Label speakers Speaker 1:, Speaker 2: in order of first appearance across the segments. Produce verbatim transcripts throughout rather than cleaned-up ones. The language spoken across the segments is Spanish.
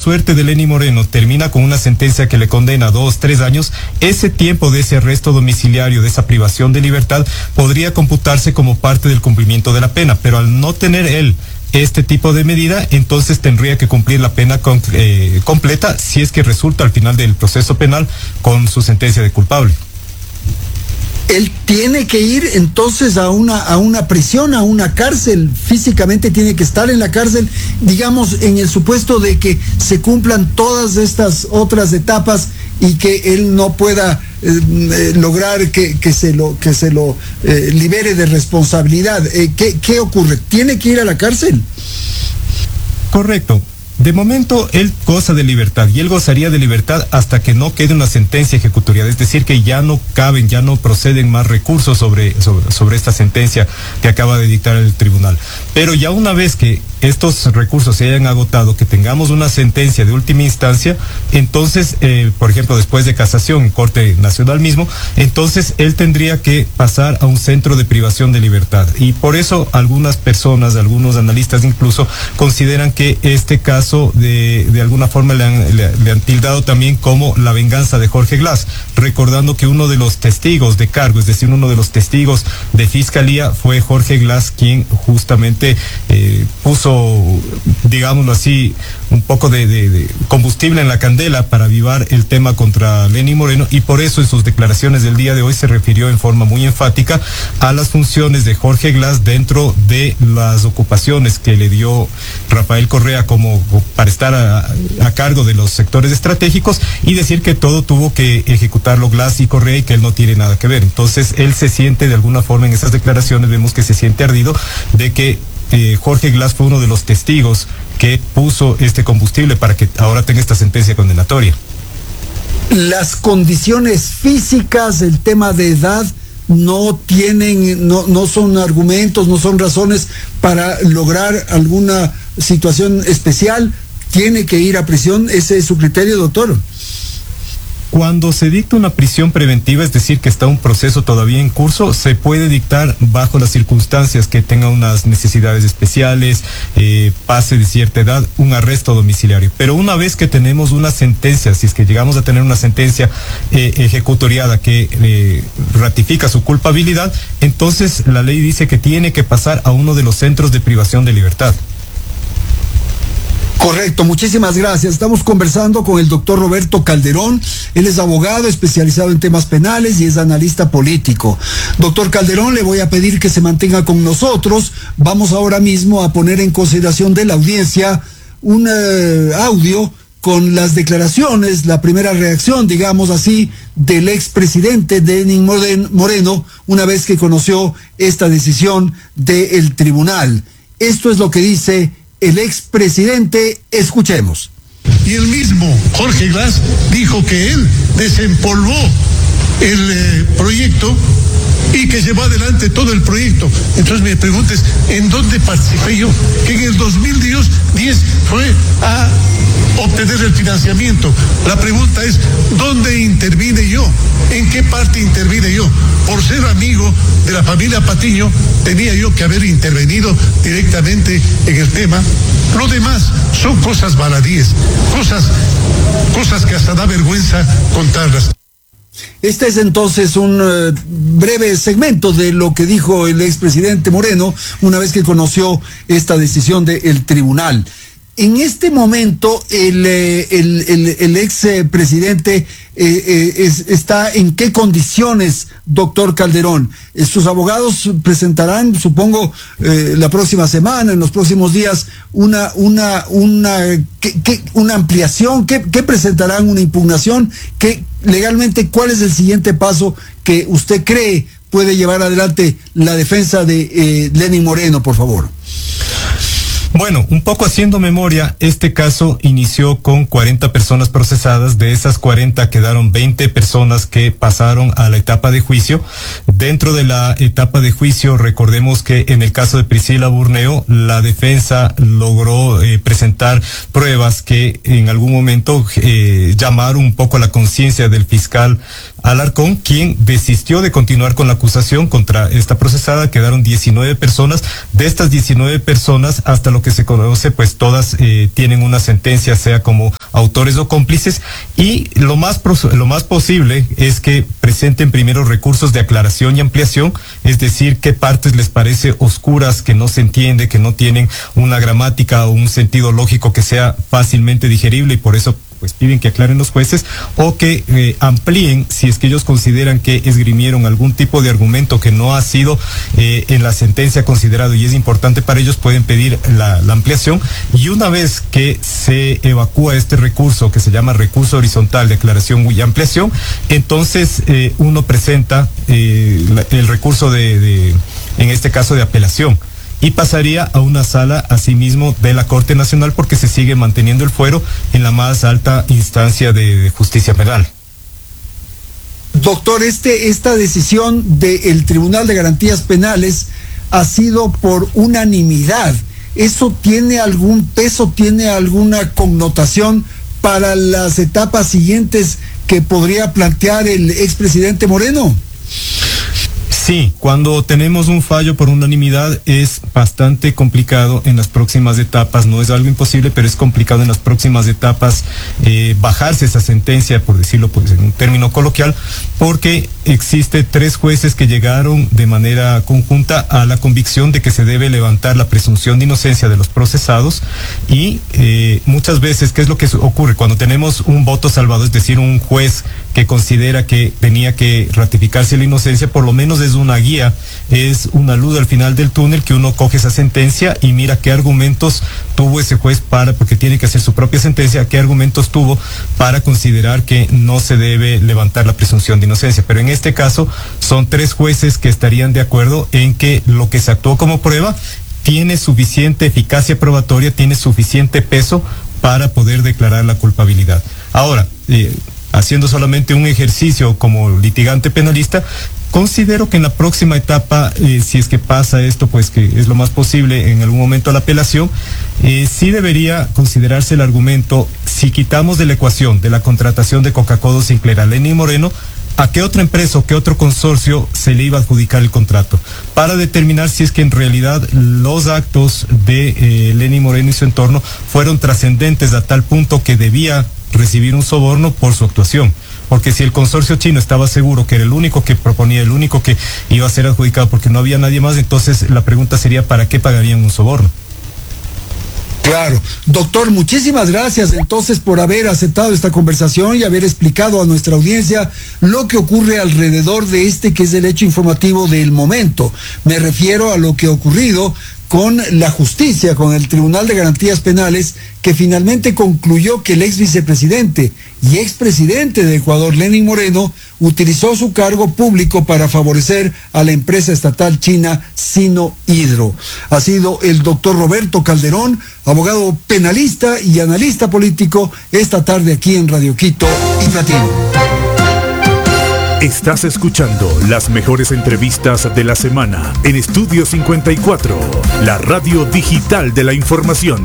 Speaker 1: suerte de Lenny Moreno termina con una sentencia que le condena dos, tres años, ese tiempo de ese arresto domiciliario, de esa privación de libertad, podría computarse como parte del cumplimiento de la pena, pero al no tener él este tipo de medida, entonces tendría que cumplir la pena con, eh, completa si es que resulta al final del proceso penal con su sentencia de culpable.
Speaker 2: Él tiene que ir entonces a una a una prisión, a una cárcel, físicamente tiene que estar en la cárcel, digamos, en el supuesto de que se cumplan todas estas otras etapas y que él no pueda eh, eh, lograr que, que se lo que se lo eh, libere de responsabilidad. Eh, ¿qué, ¿Qué ocurre? ¿Tiene que ir a la cárcel?
Speaker 1: Correcto. De momento, él goza de libertad y él gozaría de libertad hasta que no quede una sentencia ejecutoriada, es decir, que ya no caben, ya no proceden más recursos sobre, sobre, sobre esta sentencia que acaba de dictar el tribunal. Pero ya una vez que estos recursos se hayan agotado, que tengamos una sentencia de última instancia, entonces, eh, por ejemplo, después de casación en Corte Nacional mismo, entonces él tendría que pasar a un centro de privación de libertad. Y por eso algunas personas, algunos analistas incluso, consideran que este caso De, de alguna forma le han, le, le han tildado también como la venganza de Jorge Glass, recordando que uno de los testigos de cargo, es decir, uno de los testigos de fiscalía fue Jorge Glass, quien justamente eh, puso, digámoslo así, un poco de, de, de combustible en la candela para avivar el tema contra Lenny Moreno, y por eso en sus declaraciones del día de hoy se refirió en forma muy enfática a las funciones de Jorge Glass dentro de las ocupaciones que le dio Rafael Correa como para estar a, a cargo de los sectores estratégicos, y decir que todo tuvo que ejecutarlo Glass y Correa y que él no tiene nada que ver. Entonces él se siente de alguna forma, en esas declaraciones vemos que se siente ardido de que eh, Jorge Glass fue uno de los testigos que puso este combustible para que ahora tenga esta sentencia condenatoria.
Speaker 2: Las condiciones físicas, el tema de edad, no tienen, no, no son argumentos, no son razones para lograr alguna situación especial. Tiene que ir a prisión. ¿Ese es su criterio, doctor?
Speaker 1: Cuando se dicta una prisión preventiva, es decir, que está un proceso todavía en curso, se puede dictar bajo las circunstancias que tenga unas necesidades especiales, eh, pase de cierta edad, un arresto domiciliario. Pero una vez que tenemos una sentencia, si es que llegamos a tener una sentencia eh, ejecutoriada que eh, ratifica su culpabilidad, entonces la ley dice que tiene que pasar a uno de los centros de privación de libertad.
Speaker 2: Correcto, muchísimas gracias. Estamos conversando con el doctor Roberto Calderón. Él es abogado especializado en temas penales y es analista político. Doctor Calderón, le voy a pedir que se mantenga con nosotros. Vamos ahora mismo a poner en consideración de la audiencia un eh, audio con las declaraciones, la primera reacción, digamos así, del expresidente Lenny Moreno, una vez que conoció esta decisión del tribunal. Esto es lo que dice el expresidente. Escuchemos.
Speaker 3: Y el mismo Jorge Glass dijo que él desempolvó el eh, proyecto y que llevó adelante todo el proyecto. Entonces me preguntes, ¿en dónde participé yo? Que en el dos mil diez fue a obtener el financiamiento. La pregunta es, ¿dónde intervine yo? ¿En qué parte intervine yo? Por ser amigo de la familia Patiño, tenía yo que haber intervenido directamente en el tema. Lo demás son cosas baladíes, cosas, cosas que hasta da vergüenza contarlas.
Speaker 2: Este es entonces un uh, breve segmento de lo que dijo el expresidente Moreno una vez que conoció esta decisión del tribunal. En este momento, el, el, el, el expresidente eh, eh, es, está en qué condiciones, doctor Calderón. Sus abogados presentarán, supongo, eh, la próxima semana, en los próximos días, una, una, una, ¿qué, qué, una ampliación. ¿Qué, qué presentarán? ¿Una impugnación? ¿Qué, legalmente, cuál es el siguiente paso que usted cree puede llevar adelante la defensa de eh, Lenny Moreno, por favor?
Speaker 1: Bueno, un poco haciendo memoria, este caso inició con cuarenta personas procesadas. De esas cuarenta quedaron veinte personas que pasaron a la etapa de juicio. Dentro de la etapa de juicio, recordemos que en el caso de Priscila Burneo, la defensa logró eh, presentar pruebas que en algún momento eh, llamaron un poco a la conciencia del fiscal Alarcón, quien desistió de continuar con la acusación contra esta procesada. Quedaron diecinueve personas. De estas diecinueve personas, hasta lo que que se conoce, pues todas eh, tienen una sentencia, sea como autores o cómplices, y lo más lo más posible es que presenten primero recursos de aclaración y ampliación, es decir, qué partes les parece oscuras, que no se entiende, que no tienen una gramática o un sentido lógico que sea fácilmente digerible, y por eso pues piden que aclaren los jueces, o que eh, amplíen si es que ellos consideran que esgrimieron algún tipo de argumento que no ha sido eh, en la sentencia considerado y es importante para ellos, pueden pedir la, la ampliación, y una vez que se evacúa este recurso que se llama recurso horizontal de aclaración y ampliación, entonces eh, uno presenta eh, la, el recurso de, de, en este caso de apelación, y pasaría a una sala asimismo de la Corte Nacional, porque se sigue manteniendo el fuero en la más alta instancia de, de justicia penal.
Speaker 2: Doctor, este, esta decisión del Tribunal de Garantías Penales ha sido por unanimidad. ¿Eso tiene algún peso, tiene alguna connotación para las etapas siguientes que podría plantear el expresidente Moreno?
Speaker 1: Sí, cuando tenemos un fallo por unanimidad es bastante complicado en las próximas etapas, no es algo imposible, pero es complicado en las próximas etapas eh, bajarse esa sentencia, por decirlo pues en un término coloquial, porque existe tres jueces que llegaron de manera conjunta a la convicción de que se debe levantar la presunción de inocencia de los procesados, y eh, muchas veces, ¿qué es lo que ocurre? Cuando tenemos un voto salvado, es decir, un juez que considera que tenía que ratificarse la inocencia, por lo menos es una guía, es una luz al final del túnel, que uno coge esa sentencia y mira qué argumentos tuvo ese juez para, porque tiene que hacer su propia sentencia, qué argumentos tuvo para considerar que no se debe levantar la presunción de inocencia. Pero en este caso son tres jueces que estarían de acuerdo en que lo que se actuó como prueba tiene suficiente eficacia probatoria, tiene suficiente peso para poder declarar la culpabilidad. Ahora, eh, haciendo solamente un ejercicio como litigante penalista, considero que en la próxima etapa, eh, si es que pasa esto, pues que es lo más posible en algún momento la apelación, eh, sí debería considerarse el argumento, si quitamos de la ecuación de la contratación de Coca-Cola Sinclair a Lenín Moreno, ¿a qué otra empresa o qué otro consorcio se le iba a adjudicar el contrato? Para determinar si es que en realidad los actos de eh, Lenín Moreno y su entorno fueron trascendentes a tal punto que debía recibir un soborno por su actuación. Porque si el consorcio chino estaba seguro que era el único que proponía, el único que iba a ser adjudicado porque no había nadie más, entonces la pregunta sería, ¿para qué pagarían un soborno?
Speaker 2: Claro. Doctor, muchísimas gracias entonces por haber aceptado esta conversación y haber explicado a nuestra audiencia lo que ocurre alrededor de este que es el hecho informativo del momento. Me refiero a lo que ha ocurrido con la justicia, con el Tribunal de Garantías Penales, que finalmente concluyó que el ex vicepresidente y expresidente de Ecuador, Lenín Moreno, utilizó su cargo público para favorecer a la empresa estatal china Sinohydro. Ha sido el doctor Roberto Calderón, abogado penalista y analista político, esta tarde aquí en Radio Quito y Platino.
Speaker 4: Estás escuchando las mejores entrevistas de la semana en Estudio cincuenta y cuatro, la radio digital de la información.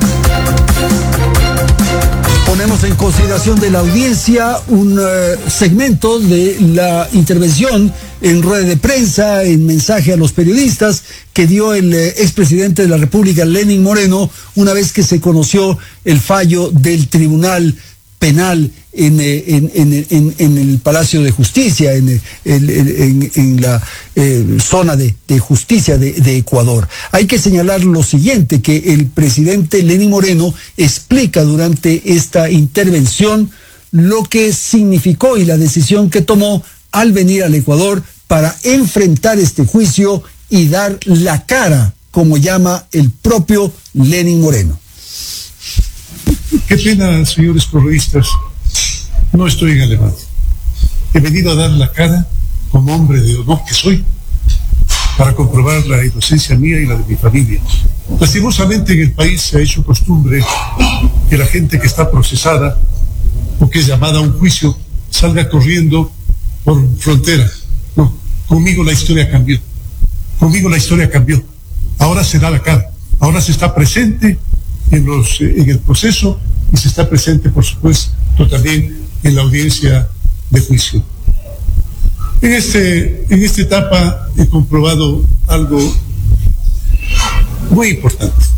Speaker 2: Ponemos en consideración de la audiencia un uh, segmento de la intervención en rueda de prensa, en mensaje a los periodistas, que dio el uh, expresidente de la República, Lenín Moreno, una vez que se conoció el fallo del Tribunal Penal en, en, en, en, en el Palacio de Justicia, en, en, en, en la eh, zona de, de justicia de, de Ecuador. Hay que señalar lo siguiente, que el presidente Lenín Moreno explica durante esta intervención lo que significó y la decisión que tomó al venir al Ecuador para enfrentar este juicio y dar la cara, como llama el propio Lenín Moreno.
Speaker 3: Qué pena, señores periodistas, no estoy en Alemania. He venido a dar la cara como hombre de honor que soy para comprobar la inocencia mía y la de mi familia. Lastimosamente en el país se ha hecho costumbre que la gente que está procesada o que es llamada a un juicio salga corriendo por frontera. No, conmigo la historia cambió. Conmigo la historia cambió. Ahora se da la cara. Ahora se está presente en los eh, en el proceso y se está presente, por supuesto, también en la audiencia de juicio. En este en esta etapa he comprobado algo muy importante.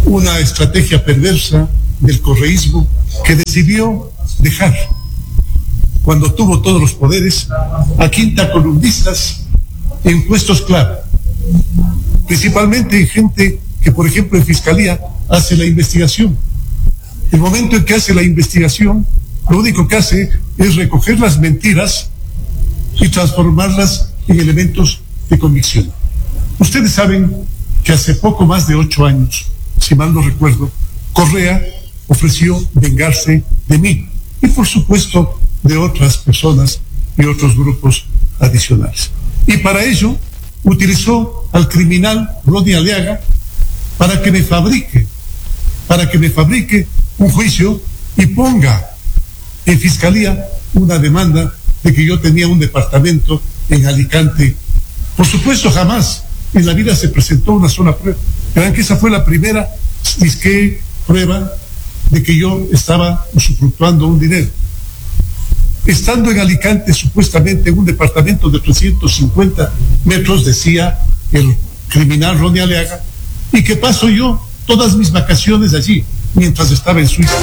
Speaker 3: una estrategia perversa del correísmo que decidió dejar, cuando tuvo todos los poderes, a quinta columnistas en puestos clave, principalmente gente que, por ejemplo, en Fiscalía hace la investigación. El momento en que hace la investigación, lo único que hace es recoger las mentiras y transformarlas en elementos de convicción. Ustedes saben que hace poco más de ocho años, si mal no recuerdo, Correa ofreció vengarse de mí y, por supuesto, de otras personas y otros grupos adicionales. Y para ello utilizó al criminal Ronnie Aliaga para que me fabrique, para que me fabrique un juicio y ponga en Fiscalía una demanda de que yo tenía un departamento en Alicante. Por supuesto, jamás en la vida se presentó una sola prueba. Verán que esa fue la primera disque prueba de que yo estaba usufructuando un dinero. Estando en Alicante, supuestamente en un departamento de trescientos cincuenta metros, decía el criminal Ronnie Aliaga, y que paso yo todas mis vacaciones allí, mientras estaba en Suiza.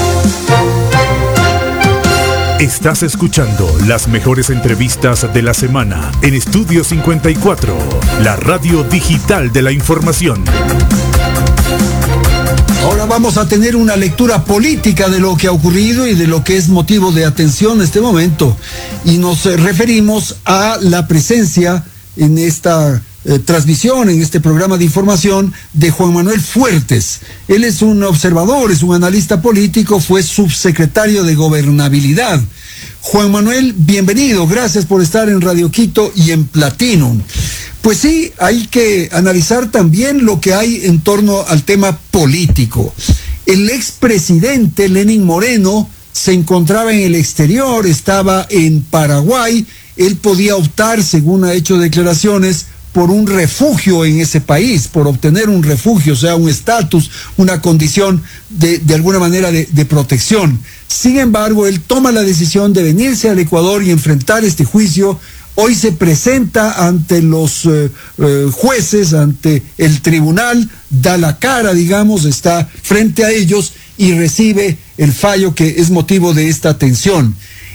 Speaker 4: Estás escuchando las mejores entrevistas de la semana en Estudio cincuenta y cuatro, la radio digital de la información.
Speaker 2: Ahora vamos a tener una lectura política de lo que ha ocurrido y de lo que es motivo de atención en este momento. Y nos eh, referimos a la presencia en esta eh, transmisión, en este programa de información, de Juan Manuel Fuertes. Él es un observador, es un analista político, fue subsecretario de Gobernabilidad. Juan Manuel, bienvenido, gracias por estar en Radio Quito y en Platinum. Pues sí, hay que analizar también lo que hay en torno al tema político. El expresidente Lenín Moreno se encontraba en el exterior, estaba en Paraguay, él podía optar, según ha hecho declaraciones, por un refugio en ese país, por obtener un refugio, o sea, un estatus, una condición de, de alguna manera de, de protección. Sin embargo, él toma la decisión de venirse al Ecuador y enfrentar este juicio. Hoy se presenta ante los eh, eh, jueces, ante el tribunal, da la cara, digamos, está frente a ellos y recibe el fallo que es motivo de esta tensión.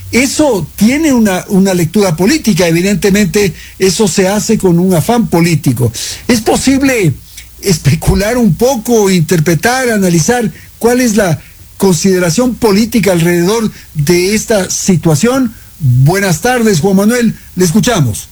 Speaker 2: Eso tiene una, una lectura política, evidentemente eso se hace con un afán político. ¿Es posible especular un poco, interpretar, analizar cuál es la consideración política alrededor de esta situación? Buenas tardes, Juan Manuel, le escuchamos.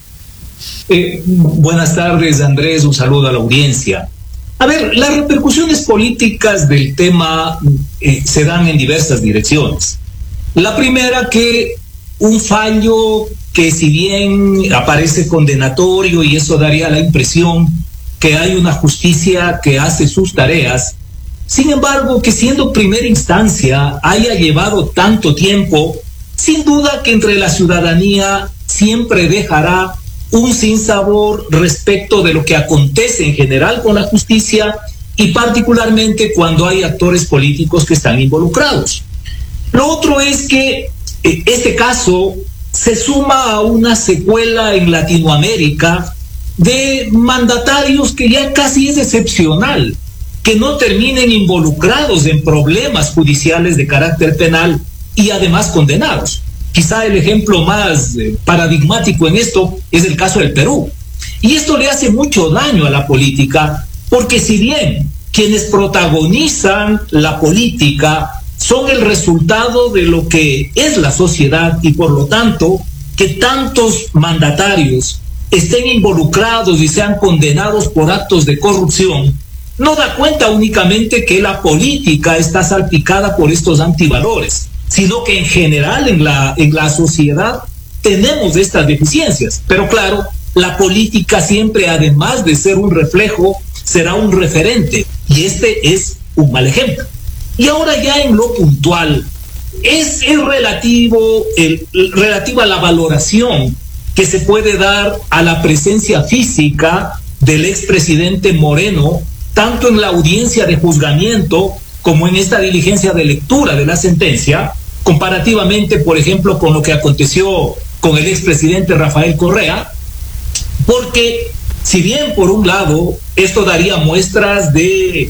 Speaker 5: Eh, buenas tardes, Andrés, un saludo a la audiencia. A ver, las repercusiones políticas del tema eh, se dan en diversas direcciones. La primera, que un fallo que, si bien aparece condenatorio y eso daría la impresión que hay una justicia que hace sus tareas, sin embargo, que siendo primera instancia haya llevado tanto tiempo, sin duda que entre la ciudadanía siempre dejará un sinsabor respecto de lo que acontece en general con la justicia y particularmente cuando hay actores políticos que están involucrados. Lo otro es que eh, este caso se suma a una secuela en Latinoamérica de mandatarios que ya casi es excepcional que no terminen involucrados en problemas judiciales de carácter penal y además condenados. Quizá el ejemplo más eh, paradigmático en esto es el caso del Perú. Y esto le hace mucho daño a la política, porque si bien quienes protagonizan la política son el resultado de lo que es la sociedad y por lo tanto que tantos mandatarios estén involucrados y sean condenados por actos de corrupción, no da cuenta únicamente que la política está salpicada por estos antivalores, sino que en general en la, en la sociedad tenemos estas deficiencias. Pero claro, la política siempre, además de ser un reflejo, será un referente, y este es un mal ejemplo. Y ahora ya en lo puntual, es, es relativo, el, relativo a la valoración que se puede dar a la presencia física del expresidente Moreno, tanto en la audiencia de juzgamiento como en esta diligencia de lectura de la sentencia, comparativamente, por ejemplo, con lo que aconteció con el expresidente Rafael Correa, porque si bien por un lado esto daría muestras de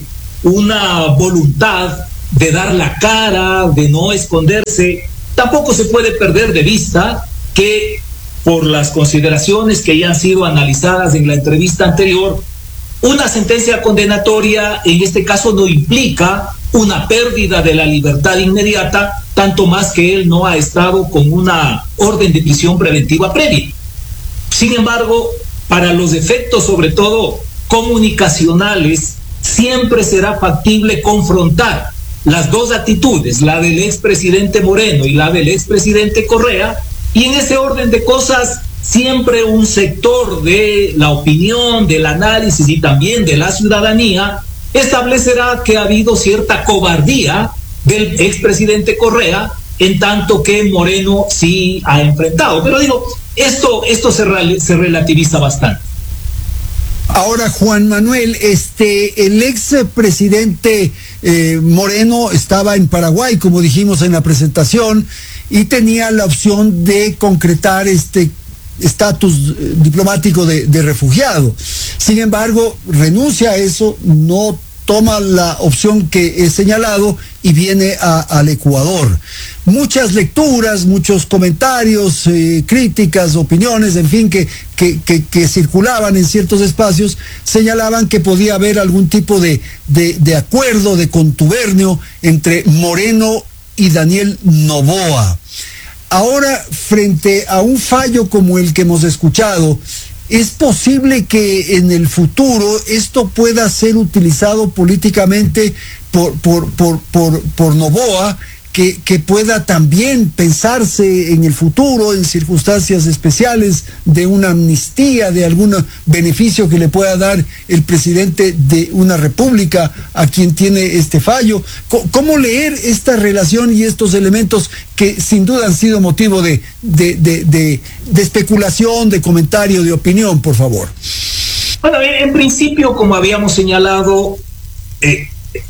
Speaker 5: una voluntad de dar la cara, de no esconderse. Tampoco se puede perder de vista que por las consideraciones que ya han sido analizadas en la entrevista anterior, una sentencia condenatoria en este caso no implica una pérdida de la libertad inmediata, tanto más que él no ha estado con una orden de prisión preventiva previa. Sin embargo, para los efectos, sobre todo comunicacionales, siempre será factible confrontar las dos actitudes, la del expresidente Moreno y la del expresidente Correa, y en ese orden de cosas siempre un sector de la opinión, del análisis y también de la ciudadanía establecerá que ha habido cierta cobardía del expresidente Correa, en tanto que Moreno sí ha enfrentado. Pero digo, esto, esto se, se relativiza bastante.
Speaker 2: Ahora, Juan Manuel, este, el ex presidente eh, Moreno estaba en Paraguay, como dijimos en la presentación, y tenía la opción de concretar este estatus diplomático de, de refugiado. Sin embargo, renuncia a eso, no toma la opción que he señalado y viene a, al Ecuador. Muchas lecturas, muchos comentarios, eh, críticas, opiniones, en fin, que, que, que, que circulaban en ciertos espacios, señalaban que podía haber algún tipo de, de, de acuerdo, de contubernio entre Moreno y Daniel Noboa. Ahora, frente a un fallo como el que hemos escuchado, ¿es posible que en el futuro esto pueda ser utilizado políticamente por, por, por, por, por Noboa, que, que pueda también pensarse en el futuro, en circunstancias especiales, de una amnistía, de algún beneficio que le pueda dar el presidente de una república a quien tiene este fallo? ¿Cómo leer esta relación y estos elementos que sin duda han sido motivo de, de, de, de, de especulación, de comentario, de opinión, por favor?
Speaker 5: Bueno, en principio, como habíamos señalado, eh,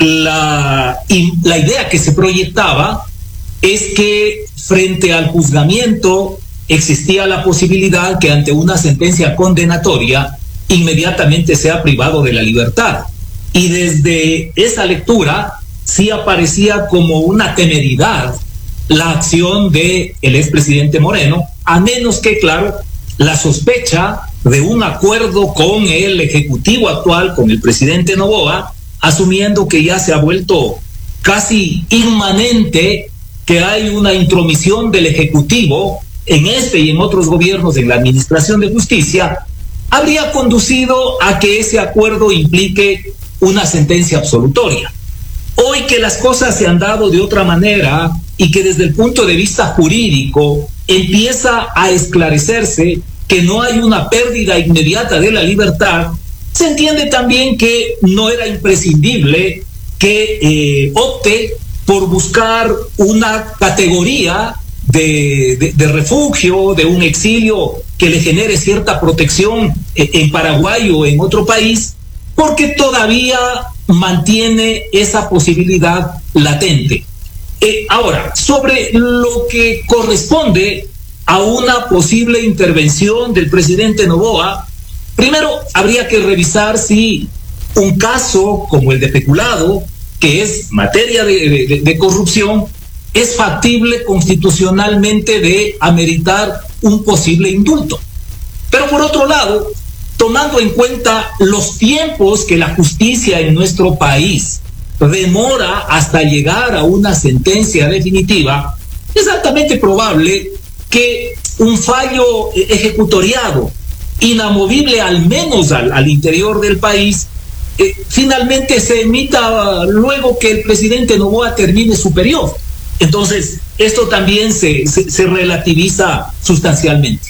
Speaker 5: la, la idea que se proyectaba es que frente al juzgamiento existía la posibilidad que ante una sentencia condenatoria inmediatamente sea privado de la libertad. Y desde esa lectura sí aparecía como una temeridad la acción del expresidente Moreno, a menos que, claro, la sospecha de un acuerdo con el Ejecutivo actual, con el presidente Noboa, asumiendo que ya se ha vuelto casi inmanente que hay una intromisión del Ejecutivo en este y en otros gobiernos en la administración de justicia, habría conducido a que ese acuerdo implique una sentencia absolutoria. Hoy que las cosas se han dado de otra manera y que desde el punto de vista jurídico empieza a esclarecerse que no hay una pérdida inmediata de la libertad, se entiende también que no era imprescindible que eh, opte por buscar una categoría de, de, de refugio, de un exilio que le genere cierta protección eh, en Paraguay o en otro país, porque todavía mantiene esa posibilidad latente. Eh, ahora, sobre lo que corresponde a una posible intervención del presidente Noboa, primero habría que revisar si un caso como el de peculado, que es materia de, de, de corrupción, es factible constitucionalmente de ameritar un posible indulto. Pero por otro lado, tomando en cuenta los tiempos que la justicia en nuestro país demora hasta llegar a una sentencia definitiva, es altamente probable que un fallo ejecutoriado inamovible al menos al, al interior del país eh, finalmente se emita luego que el presidente Noboa termine su periodo. Entonces esto también se, se, se relativiza sustancialmente.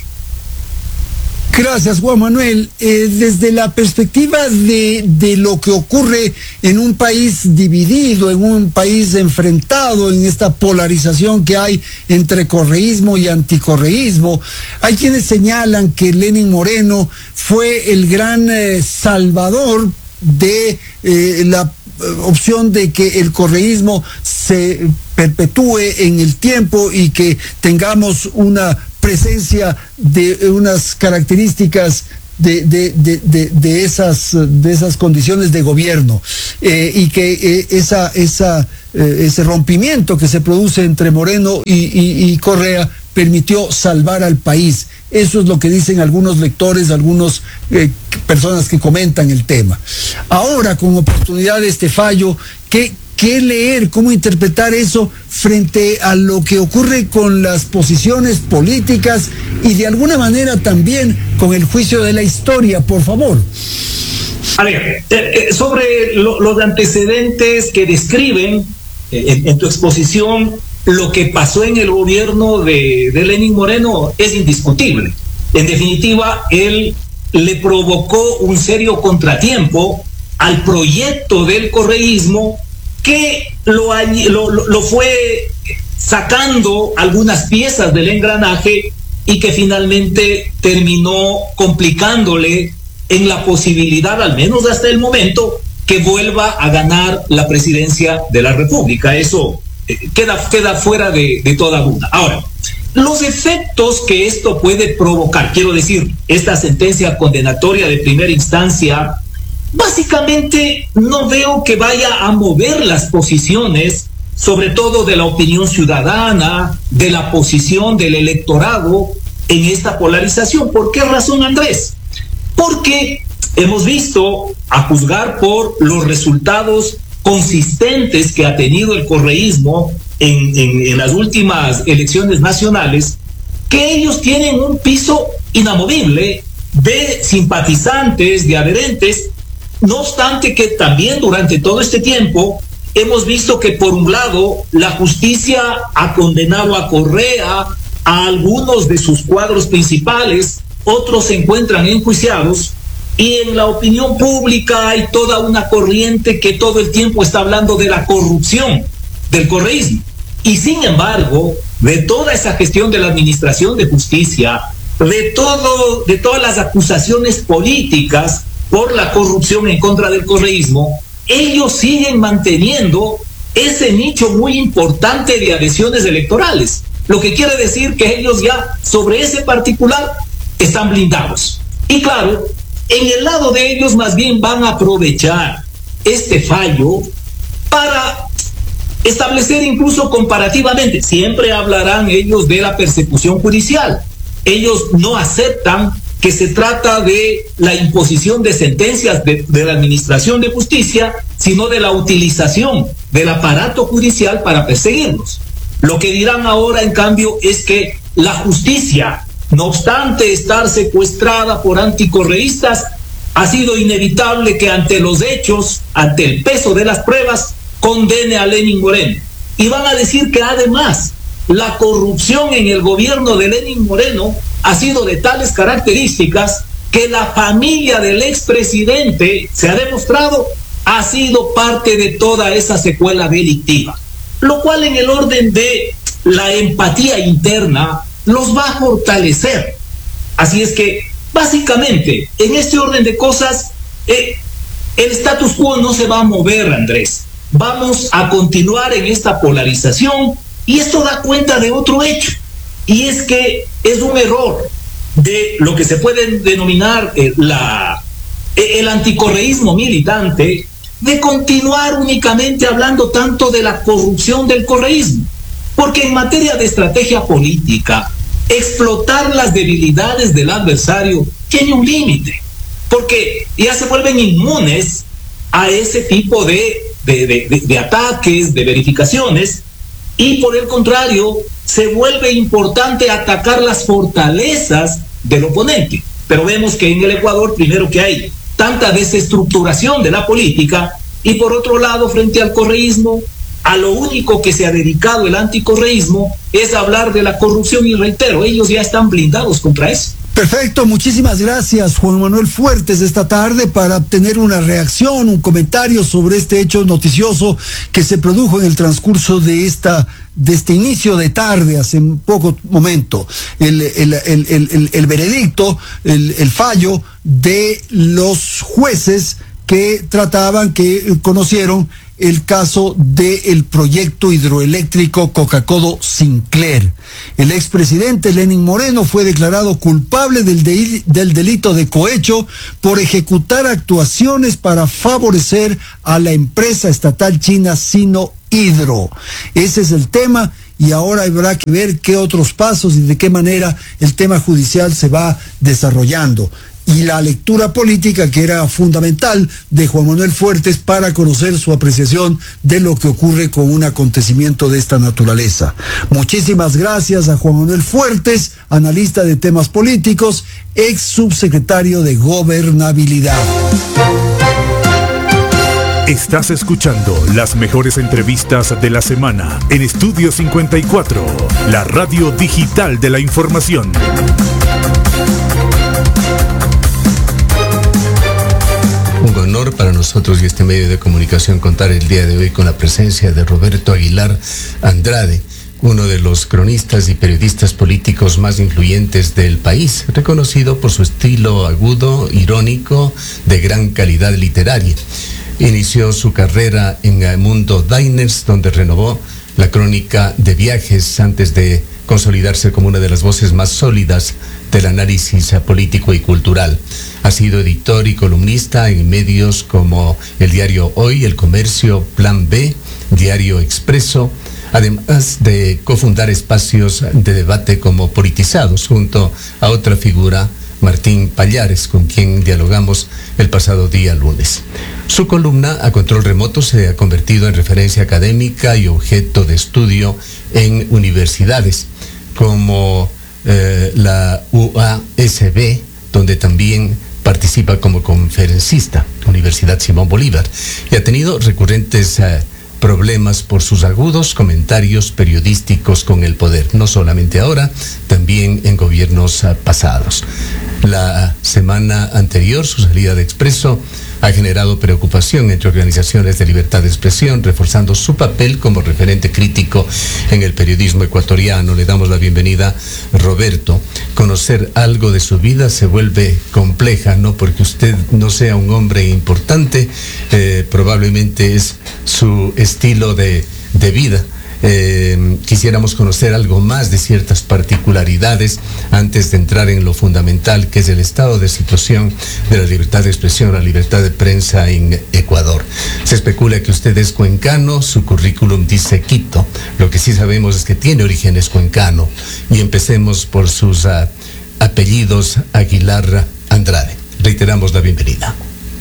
Speaker 2: Gracias, Juan Manuel. Eh, desde la perspectiva de, de lo que ocurre en un país dividido, en un país enfrentado, en esta polarización que hay entre correísmo y anticorreísmo, hay quienes señalan que Lenín Moreno fue el gran eh, salvador de eh, la opción de que el correísmo se perpetúe en el tiempo y que tengamos una presencia de unas características de, de, de, de, de, esas, de esas condiciones de gobierno, eh, y que eh, esa, esa, eh, ese rompimiento que se produce entre Moreno y, y, y Correa permitió salvar al país. Eso es lo que dicen algunos lectores, algunas eh, personas que comentan el tema. Ahora, con oportunidad de este fallo, ¿qué, qué leer, cómo interpretar eso frente a lo que ocurre con las posiciones políticas y de alguna manera también con el juicio de la historia, por favor?
Speaker 5: A ver, eh, eh, sobre lo, los antecedentes que describen eh, en, en tu exposición, lo que pasó en el gobierno de, de Lenín Moreno es indiscutible. En definitiva, él le provocó un serio contratiempo al proyecto del correísmo que lo, lo, lo fue sacando algunas piezas del engranaje y que finalmente terminó complicándole en la posibilidad, al menos hasta el momento, que vuelva a ganar la presidencia de la República. Eso eh, queda, queda fuera de, de toda duda. Ahora, los efectos que esto puede provocar, quiero decir, esta sentencia condenatoria de primera instancia, básicamente no veo que vaya a mover las posiciones, sobre todo de la opinión ciudadana, de la posición del electorado en esta polarización. ¿Por qué razón, Andrés? Porque hemos visto, a juzgar por los resultados consistentes que ha tenido el correísmo en, en, en las últimas elecciones nacionales, que ellos tienen un piso inamovible de simpatizantes, de adherentes. No obstante que también durante todo este tiempo hemos visto que por un lado la justicia ha condenado a Correa, a algunos de sus cuadros principales, otros se encuentran enjuiciados, y en la opinión pública hay toda una corriente que todo el tiempo está hablando de la corrupción del correísmo. Y sin embargo, de toda esa gestión de la Administración de Justicia, de todo, de todas las acusaciones políticas por la corrupción en contra del correísmo, ellos siguen manteniendo ese nicho muy importante de adhesiones electorales, lo que quiere decir que ellos ya sobre ese particular están blindados. Y claro, en el lado de ellos más bien van a aprovechar este fallo para establecer incluso comparativamente, siempre hablarán ellos de la persecución judicial, ellos no aceptan que se trata de la imposición de sentencias de, de la Administración de Justicia, sino de la utilización del aparato judicial para perseguirlos. Lo que dirán ahora, en cambio, es que la justicia, no obstante estar secuestrada por anticorreístas, ha sido inevitable que ante los hechos, ante el peso de las pruebas, condene a Lenín Moreno. Y van a decir que además la corrupción en el gobierno de Lenín Moreno ha sido de tales características que la familia del expresidente, se ha demostrado, ha sido parte de toda esa secuela delictiva, lo cual en el orden de la empatía interna los va a fortalecer. Así es que básicamente en este orden de cosas eh, el status quo no se va a mover, Andrés. Vamos a continuar en esta polarización, y esto da cuenta de otro hecho, y es que es un error de lo que se puede denominar eh, la, eh, el anticorreísmo militante, de continuar únicamente hablando tanto de la corrupción del correísmo, porque en materia de estrategia política, explotar las debilidades del adversario tiene un límite, porque ya se vuelven inmunes a ese tipo de, de, de, de, de ataques, de verificaciones, y por el contrario, se vuelve importante atacar las fortalezas del oponente. Pero vemos que en el Ecuador, primero, que hay tanta desestructuración de la política, y por otro lado, frente al correísmo, a lo único que se ha dedicado el anticorreísmo es hablar de la corrupción, y reitero, ellos ya están blindados contra eso.
Speaker 2: Perfecto, muchísimas gracias, Juan Manuel Fuertes, esta tarde para obtener una reacción, un comentario sobre este hecho noticioso que se produjo en el transcurso de esta de este inicio de tarde, hace un poco momento, el, el, el, el, el, el veredicto, el, el fallo de los jueces que trataban, que conocieron el caso del proyecto hidroeléctrico Coca-Codo Sinclair. El expresidente Lenín Moreno fue declarado culpable del, de, del delito de cohecho por ejecutar actuaciones para favorecer a la empresa estatal china Sinohydro. Ese es el tema. Y ahora habrá que ver qué otros pasos y de qué manera el tema judicial se va desarrollando. Y la lectura política, que era fundamental, de Juan Manuel Fuertes para conocer su apreciación de lo que ocurre con un acontecimiento de esta naturaleza. Muchísimas gracias a Juan Manuel Fuertes, analista de temas políticos, ex subsecretario de Gobernabilidad.
Speaker 4: Estás escuchando las mejores entrevistas de la semana en Estudio cincuenta y cuatro, la radio digital de la información.
Speaker 6: Un honor para nosotros y este medio de comunicación contar el día de hoy con la presencia de Roberto Aguilar Andrade, uno de los cronistas y periodistas políticos más influyentes del país, reconocido por su estilo agudo, irónico, de gran calidad literaria. Inició su carrera en el Mundo Diners, donde renovó la crónica de viajes antes de consolidarse como una de las voces más sólidas del análisis político y cultural. Ha sido editor y columnista en medios como el diario Hoy, El Comercio, Plan B, Diario Expreso, además de cofundar espacios de debate como Politizados, junto a otra figura, Martín Pallares, con quien dialogamos el pasado día lunes. Su columna A Control Remoto se ha convertido en referencia académica y objeto de estudio en universidades como eh, la U A S B, donde también participa como conferencista, Universidad Simón Bolívar, y ha tenido recurrentes eh, problemas por sus agudos comentarios periodísticos con el poder, no solamente ahora, también en gobiernos uh, pasados. La semana anterior, su salida de Expreso ha generado preocupación entre organizaciones de libertad de expresión, reforzando su papel como referente crítico en el periodismo ecuatoriano. Le damos la bienvenida, Roberto. Conocer algo de su vida se vuelve compleja, no porque usted no sea un hombre importante, eh, probablemente es su estilo de, de vida. Eh, quisiéramos conocer algo más de ciertas particularidades antes de entrar en lo fundamental, que es el estado de situación de la libertad de expresión, la libertad de prensa en Ecuador. Se especula que usted es cuencano, su currículum dice Quito. Lo que sí sabemos es que tiene orígenes cuencano. Y empecemos por sus uh, apellidos, Aguilar Andrade. Reiteramos la bienvenida.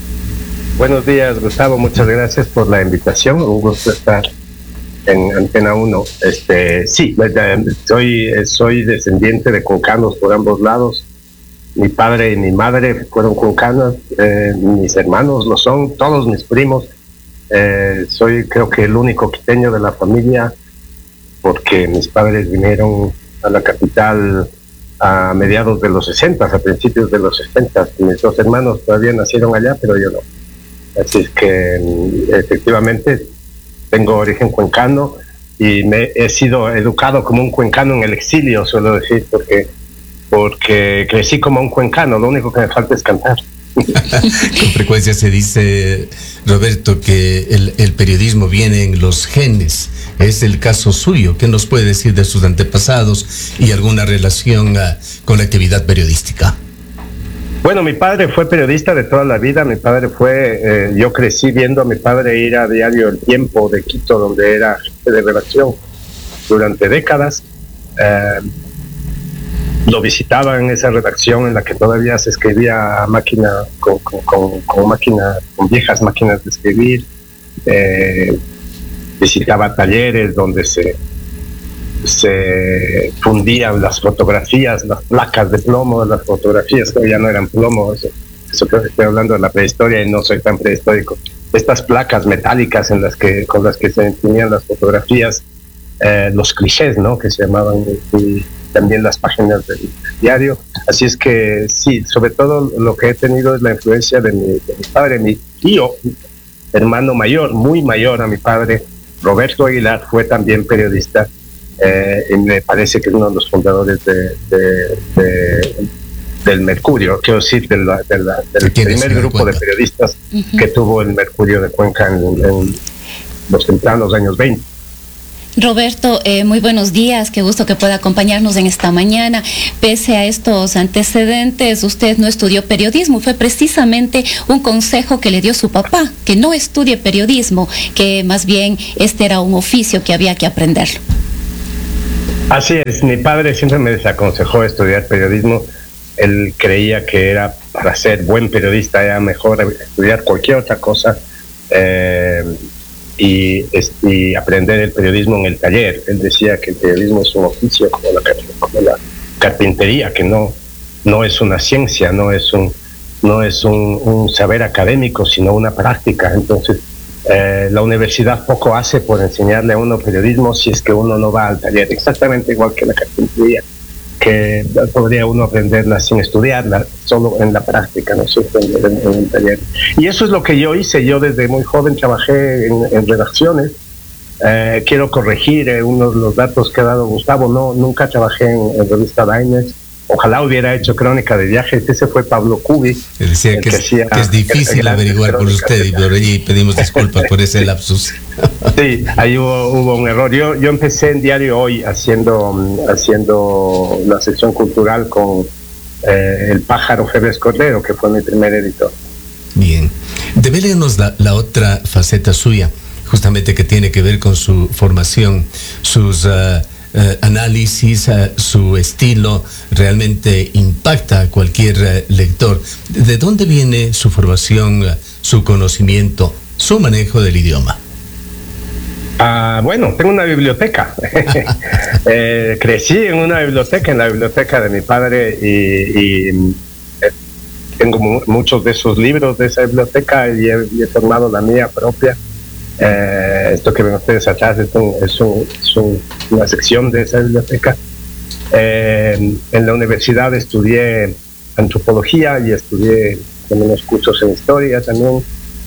Speaker 7: Buenos días, Gustavo. Muchas gracias por la invitación. Un gusto estar en Antena uno. Este, sí, soy, soy descendiente de cuncanos por ambos lados. Mi padre y mi madre fueron cuncanos, eh, mis hermanos lo son, todos mis primos. Eh, soy creo que el único quiteño de la familia, porque mis padres vinieron a la capital a mediados de los sesenta, a principios de los setenta. Mis dos hermanos todavía nacieron allá, pero yo no. Así es que efectivamente tengo origen cuencano y me he sido educado como un cuencano en el exilio, suelo decir, porque porque crecí como un cuencano, lo único que me falta es cantar.
Speaker 6: Con frecuencia se dice, Roberto, que el, el periodismo viene en los genes. Es el caso suyo. ¿Qué nos puede decir de sus antepasados y alguna relación uh, con la actividad periodística?
Speaker 7: Bueno, mi padre fue periodista de toda la vida. Mi padre fue, eh, yo crecí viendo a mi padre ir a diario El Tiempo de Quito, donde era jefe de redacción durante décadas. Eh, lo visitaba en esa redacción en la que todavía se escribía a máquina, con, con, con, con máquina, con viejas máquinas de escribir. Eh, visitaba talleres donde se se fundían las fotografías, las placas de plomo, las fotografías que ya no eran plomo, eso, eso que estoy hablando de la prehistoria y no soy tan prehistórico. Estas placas metálicas en las que, con las que se imprimían las fotografías, eh, los clichés, ¿no?, que se llamaban, y también las páginas del diario. Así es que sí, sobre todo lo que he tenido es la influencia de mi, de mi padre, mi tío, hermano mayor, muy mayor a mi padre, Roberto Aguilar, fue también periodista. Eh, y me parece que es uno de los fundadores de, de, de, del Mercurio, quiero decir, de la, de la, del primer grupo de periodistas uh-huh. que tuvo el Mercurio de Cuenca en, en los tempranos años veinte.
Speaker 8: Roberto, eh, muy buenos días, qué gusto que pueda acompañarnos en esta mañana. Pese a estos antecedentes, usted no estudió periodismo, fue precisamente un consejo que le dio su papá, que no estudie periodismo, que más bien este era un oficio que había que aprenderlo.
Speaker 7: Así es, mi padre siempre me desaconsejó estudiar periodismo. Él creía que era para ser buen periodista era mejor estudiar cualquier otra cosa. Eh, Y, y aprender el periodismo en el taller. Él decía que el periodismo es un oficio como la, como la carpintería, que no, no es una ciencia, no es un, no es un, un saber académico, sino una práctica. Entonces, eh, la universidad poco hace por enseñarle a uno periodismo si es que uno no va al taller, exactamente igual que la carpintería, que podría uno aprenderla sin estudiarla, solo en la práctica, no se aprender en, en el taller. Y eso es lo que yo hice. Yo desde muy joven trabajé en, en redacciones. Eh, quiero corregir eh, uno de los datos que ha dado Gustavo. No, nunca trabajé en, en revista Diners. Ojalá hubiera hecho crónica de viajes. Ese fue Pablo Cubi.
Speaker 6: Él decía que, que, es, que es difícil averiguar por usted, y por allí pedimos disculpas por ese lapsus.
Speaker 7: Sí, ahí hubo, hubo un error. Yo, yo empecé en Diario Hoy haciendo, haciendo la sección cultural con eh, el pájaro Febres Cordero, que fue mi primer editor.
Speaker 6: Bien. Devélenos la, la otra faceta suya, justamente que tiene que ver con su formación, sus uh, uh, análisis, uh, su estilo realmente impacta a cualquier uh, lector. ¿De dónde viene su formación, uh, su conocimiento, su manejo del idioma?
Speaker 7: Ah, bueno, tengo una biblioteca. eh, crecí en una biblioteca, en la biblioteca de mi padre, y, y eh, tengo mu muchos de esos libros de esa biblioteca, y he, y he formado la mía propia. Eh, esto que ven ustedes atrás es, un, es, un, es un, una sección de esa biblioteca. Eh, en la universidad estudié antropología y estudié unos cursos en historia también.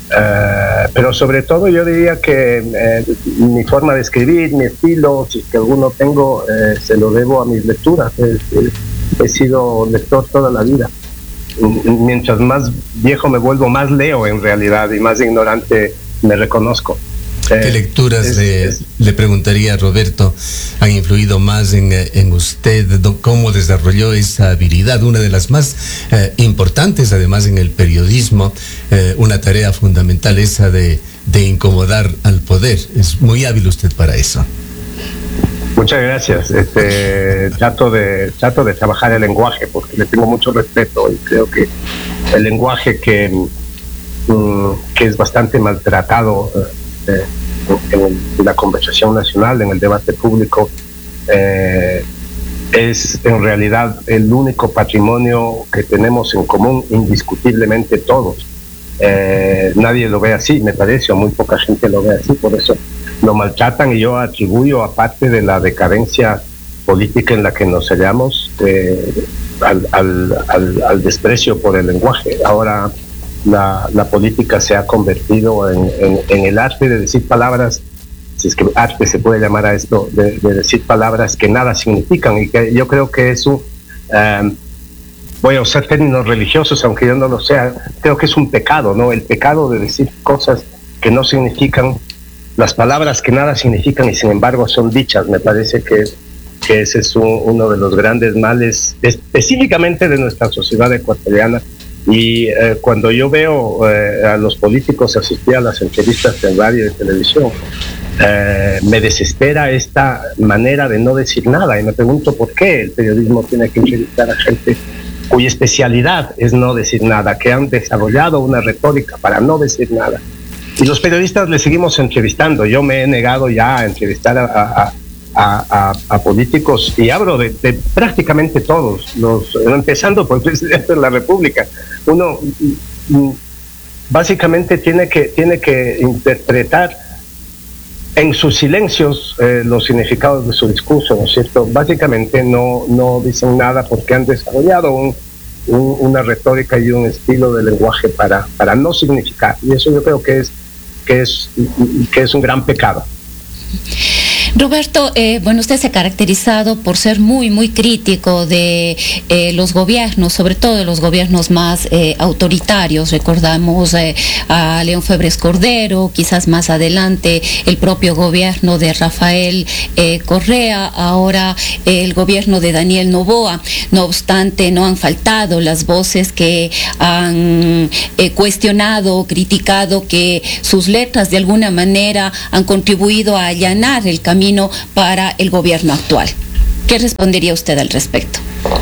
Speaker 7: Uh, pero sobre todo yo diría que eh, mi forma de escribir, mi estilo, si es que alguno tengo, eh, se lo debo a mis lecturas. Eh, eh, he sido lector toda la vida. Mientras más viejo me vuelvo, más leo en realidad, y más ignorante me reconozco.
Speaker 6: ¿Qué lecturas es, le, es, le preguntaría a Roberto han influido más en, en usted? ¿Cómo desarrolló esa habilidad? Una de las más eh, importantes, además, en el periodismo, eh, una tarea fundamental, esa de, de incomodar al poder. Es muy hábil usted para eso.
Speaker 7: Muchas gracias. Este, trato de trato de trabajar el lenguaje, porque le tengo mucho respeto, y creo que el lenguaje que, mm, que es bastante maltratado eh, en, en la conversación nacional, en el debate público, eh, es en realidad el único patrimonio que tenemos en común, indiscutiblemente todos. Eh, nadie lo ve así, me parece, o muy poca gente lo ve así, por eso lo maltratan, y yo atribuyo, aparte de la decadencia política en la que nos hallamos, eh, al, al, al, al desprecio por el lenguaje. Ahora la, la política se ha convertido en, en, en el arte de decir palabras, si es que arte se puede llamar a esto, de, de decir palabras que nada significan, y que yo creo que eso, um, voy a usar términos religiosos, aunque yo no lo sea, creo que es un pecado, ¿no? El pecado de decir cosas que no significan, las palabras que nada significan y sin embargo son dichas. Me parece que, que ese es un, uno de los grandes males específicamente de nuestra sociedad ecuatoriana. Y eh, cuando yo veo eh, a los políticos asistir a las entrevistas de radio y televisión, eh, me desespera esta manera de no decir nada, y me pregunto por qué el periodismo tiene que entrevistar a gente cuya especialidad es no decir nada, que han desarrollado una retórica para no decir nada. Y los periodistas le seguimos entrevistando. Yo me he negado ya a entrevistar a, a, a, a, a políticos, y hablo de, de prácticamente todos, los, empezando por el presidente de la República. Uno básicamente tiene que, tiene que interpretar en sus silencios eh, los significados de su discurso, ¿no es cierto? Básicamente no, no dicen nada porque han desarrollado un, un, una retórica y un estilo de lenguaje para, para no significar. Y eso yo creo que es, que es, que es un gran pecado.
Speaker 8: Roberto, eh, bueno, usted se ha caracterizado por ser muy, muy crítico de eh, los gobiernos, sobre todo de los gobiernos más eh, autoritarios. Recordamos eh, a León Febres Cordero, quizás más adelante el propio gobierno de Rafael eh, Correa, ahora eh, el gobierno de Daniel Noboa. No obstante, no han faltado las voces que han eh, cuestionado, criticado que sus letras de alguna manera han contribuido a allanar el camino para el gobierno actual. ¿Qué respondería usted al respecto?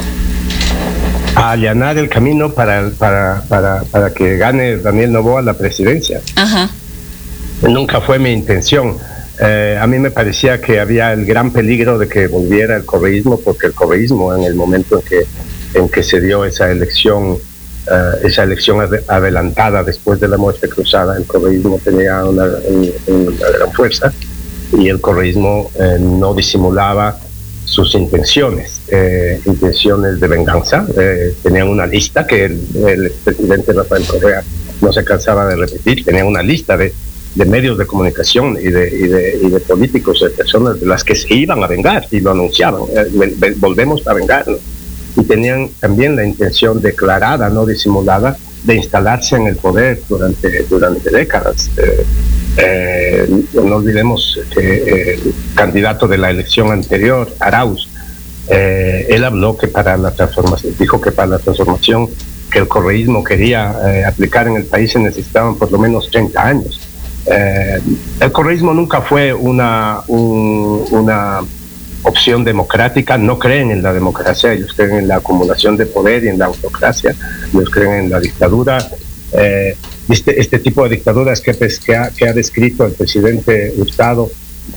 Speaker 7: A allanar el camino para, para, para, para que gane Daniel Noboa la presidencia.
Speaker 8: Ajá.
Speaker 7: Nunca fue mi intención. Eh, a mí me parecía que había el gran peligro de que volviera el correísmo, porque el correísmo, en el momento en que, en que se dio esa elección, Uh, esa elección ad adelantada después de la muerte cruzada, el correísmo tenía una, un, una gran fuerza y el correísmo eh, no disimulaba sus intenciones, eh, intenciones de venganza. Eh, tenían una lista que el, el presidente Rafael Correa no se cansaba de repetir, tenía una lista de, de medios de comunicación y de, y, de, y de políticos, de personas de las que se iban a vengar y lo anunciaban, eh, volvemos a vengarnos. Y tenían también la intención declarada, no disimulada, de instalarse en el poder durante, durante décadas. Eh, eh, no olvidemos que el candidato de la elección anterior, Arauz, eh, él habló que para la transformación, dijo que para la transformación que el correísmo quería eh, aplicar en el país se necesitaban por lo menos treinta años. Eh, el correísmo nunca fue una, un, una opción democrática, no creen en la democracia, ellos creen en la acumulación de poder y en la autocracia, ellos creen en la dictadura. Eh, este, este tipo de dictaduras que, pues, que, ha, que ha descrito el presidente Hurtado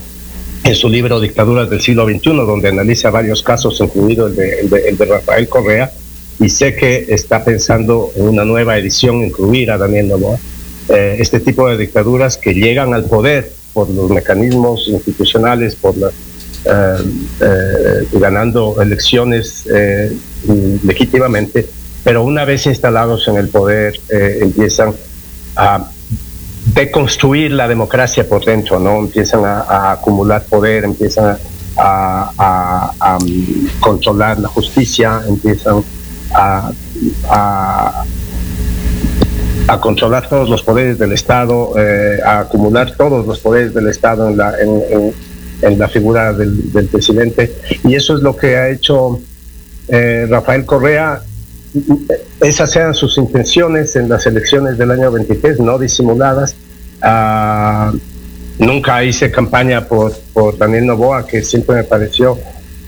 Speaker 7: en su libro Dictaduras del siglo veintiuno, donde analiza varios casos, incluido el de, el de, el de Rafael Correa, y sé que está pensando en una nueva edición, incluir a Daniel Noboa. Eh, este tipo de dictaduras que llegan al poder por los mecanismos institucionales, por la Uh, uh, ganando elecciones uh, legítimamente, pero una vez instalados en el poder uh, empiezan a deconstruir la democracia por dentro, ¿no? Empiezan a, a acumular poder, empiezan a, a, a um, controlar la justicia, empiezan a, a, a controlar todos los poderes del Estado, uh, a acumular todos los poderes del Estado en la en, en, en la figura del, del presidente, y eso es lo que ha hecho eh, Rafael Correa. Esas eran sus intenciones en las elecciones del año veintitrés, no disimuladas. Uh, nunca hice campaña por, por Daniel Noboa, que siempre me pareció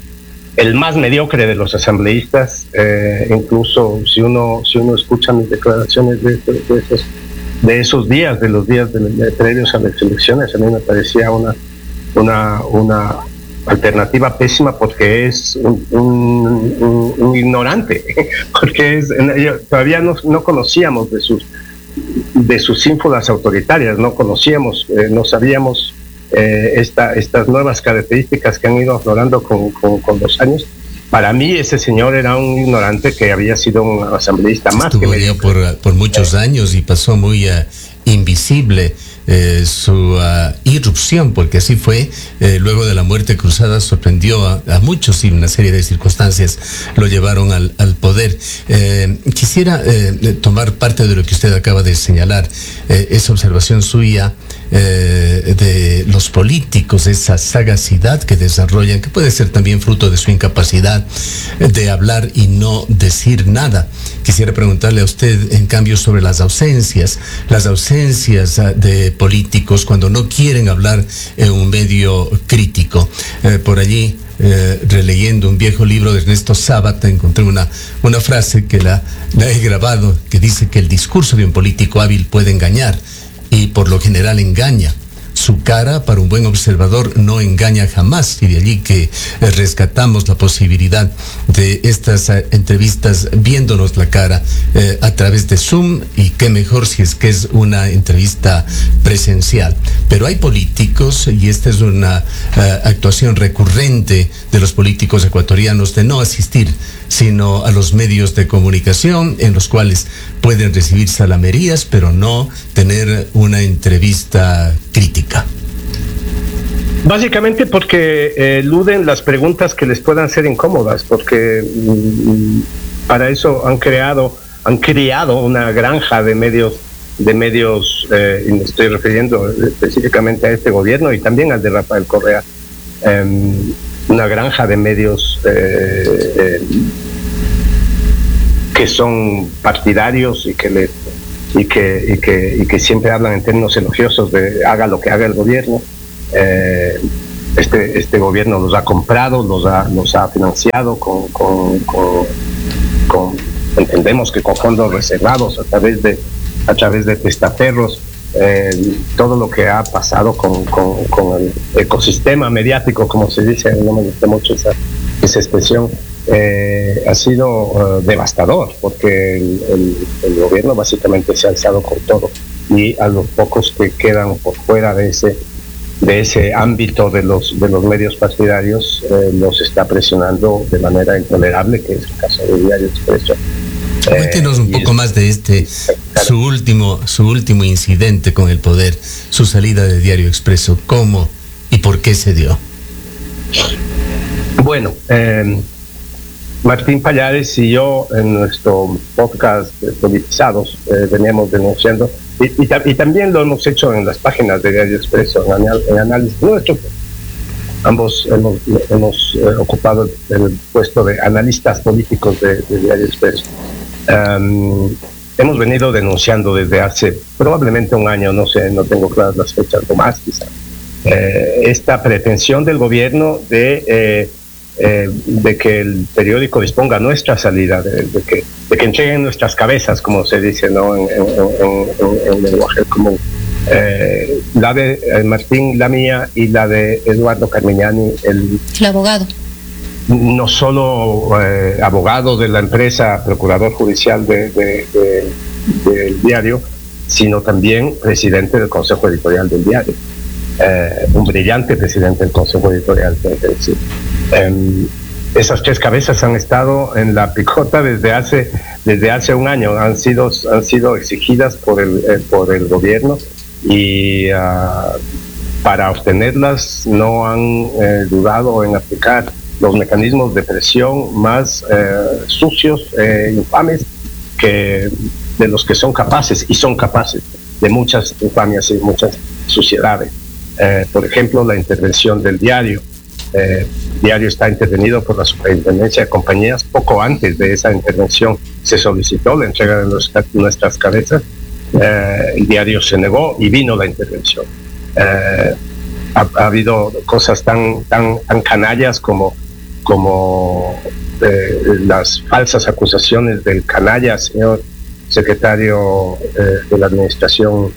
Speaker 7: el más mediocre de los asambleístas. Eh, incluso si uno si uno escucha mis declaraciones de, de, de, esos, de esos días, de los días de, de previos a las elecciones, a mí me parecía una Una, una alternativa pésima, porque es un, un, un, un ignorante, porque es, todavía no, no conocíamos de sus, de sus ínfulas autoritarias, no conocíamos, eh, no sabíamos eh, esta, estas nuevas características que han ido aflorando con, con, con los años. Para mí ese señor era un ignorante que había sido un asambleísta más.
Speaker 6: Estuvo
Speaker 7: que
Speaker 6: ya por, por muchos años y pasó muy uh, invisible. Eh, su uh, irrupción, porque así fue, eh, luego de la muerte cruzada sorprendió a, a muchos y una serie de circunstancias lo llevaron al, al poder. Eh, quisiera eh, tomar parte de lo que usted acaba de señalar, eh, esa observación suya eh, de los políticos, esa sagacidad que desarrollan, que puede ser también fruto de su incapacidad de hablar y no decir nada. Quisiera preguntarle a usted, en cambio, sobre las ausencias, las ausencias uh, de políticos cuando no quieren hablar en un medio crítico. Eh, por allí, eh, releyendo un viejo libro de Ernesto Sábato, encontré una, una frase que la, la he grabado, que dice que el discurso de un político hábil puede engañar, y por lo general engaña. Su cara, para un buen observador, no engaña jamás, y de allí que eh, rescatamos la posibilidad de estas eh, entrevistas viéndonos la cara eh, a través de Zoom, y qué mejor si es que es una entrevista presencial. Pero hay políticos, y esta es una eh, actuación recurrente de los políticos ecuatorianos, de no asistir sino a los medios de comunicación, en los cuales pueden recibir salamerías, pero no tener una entrevista crítica.
Speaker 7: Básicamente porque eh, eluden las preguntas que les puedan ser incómodas, porque mm, para eso han creado, han creado una granja de medios, de medios, eh, y me estoy refiriendo específicamente a este gobierno y también al de Rafael Correa, eh, una granja de medios eh, eh, que son partidarios y que le y que, y que y que siempre hablan en términos elogiosos de haga lo que haga el gobierno. Eh, este este gobierno los ha comprado, los ha los ha financiado con, con, con, con entendemos que con fondos reservados a través de a través de testaferros. Eh, todo lo que ha pasado con, con, con el ecosistema mediático, como se dice, no me gusta mucho esa, esa expresión, eh, ha sido uh, devastador, porque el, el, el gobierno básicamente se ha alzado con todo, y a los pocos que quedan por fuera de ese de ese ámbito de los de los medios partidarios eh, los está presionando de manera intolerable, que es el caso del Diario Expreso.
Speaker 6: Cuéntenos un poco más de este, su último, su último incidente con el poder, su salida de Diario Expreso, cómo y por qué se dio.
Speaker 7: Bueno, eh, Martín Pallares y yo en nuestro podcast de Politizados eh, veníamos denunciando, y, y, y también lo hemos hecho en las páginas de Diario Expreso, en, anal, en análisis nuestro. Ambos hemos, hemos eh, ocupado el, el puesto de analistas políticos de, de Diario Expreso. Um, hemos venido denunciando desde hace probablemente un año, no sé, no tengo claras las fechas, o más quizá, eh, esta pretensión del gobierno de, eh, eh, de que el periódico disponga nuestra salida, de, de, que, de que entreguen nuestras cabezas, como se dice, ¿no? en, en, en, en, en lenguaje común. Eh, la de eh, Martín, la mía, y la de Eduardo Carmignani, el,
Speaker 8: el abogado.
Speaker 7: No solo eh, abogado de la empresa, procurador judicial del de, de, de, diario, sino también presidente del Consejo Editorial del diario. Eh, un brillante presidente del Consejo Editorial, tengo que decir. Eh, esas tres cabezas han estado en la picota desde hace desde hace un año, han sido han sido exigidas por el eh, por el gobierno, y uh, para obtenerlas no han eh, dudado en aplicar los mecanismos de presión más eh, sucios, eh, infames, que de los que son capaces, y son capaces de muchas infamias y muchas suciedades. Eh, por ejemplo, la intervención del diario. Eh, el diario está intervenido por la Superintendencia de Compañías. Poco antes de esa intervención se solicitó la entrega de nuestra, nuestras cabezas. Eh, el diario se negó y vino la intervención. Eh, ha, ha habido cosas tan, tan, tan canallas como como eh, las falsas acusaciones del canalla señor secretario eh, de la administración